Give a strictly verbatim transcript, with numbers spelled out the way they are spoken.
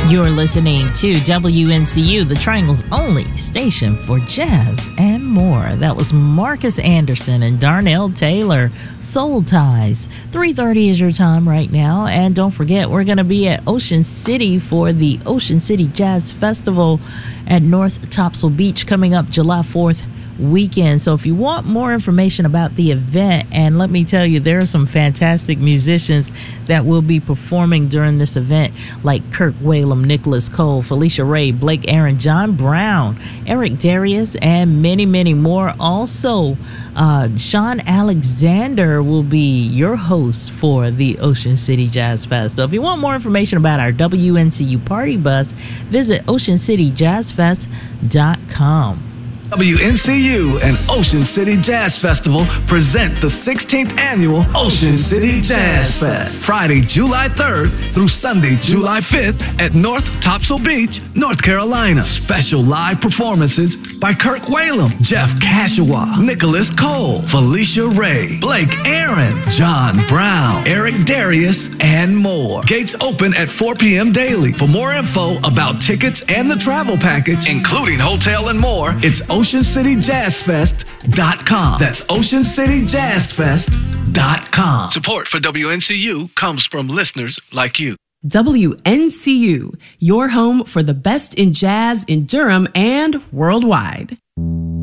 You're listening to W N C U, the Triangle's only station for jazz and more. That was Marcus Anderson and Darnell Taylor, Soul Ties. three thirty is your time right now. And don't forget, we're going to be at Ocean City for the Ocean City Jazz Festival at North Topsail Beach coming up July fourth weekend. So if you want more information about the event, and let me tell you, there are some fantastic musicians that will be performing during this event, like Kirk Whalum, Nicholas Cole, Felicia Ray, Blake Aaron, John Brown, Eric Darius, and many, many more. Also, uh, Sean Alexander will be your host for the Ocean City Jazz Fest. So if you want more information about our W N C U party bus, visit ocean city jazz fest dot com. W N C U and Ocean City Jazz Festival present the sixteenth Annual Ocean City Jazz Fest. Friday, July third through Sunday, July fifth at North Topsail Beach, North Carolina. Special live performances by Kirk Whalum, Jeff Kashiwa, Nicholas Cole, Felicia Ray, Blake Aaron, John Brown, Eric Darius, and more. Gates open at four p.m. daily. For more info about tickets and the travel package, including hotel and more, it's ocean city jazz fest dot com. That's ocean city jazz fest dot com. Support for W N C U comes from listeners like you. W N C U, your home for the best in jazz in Durham and worldwide.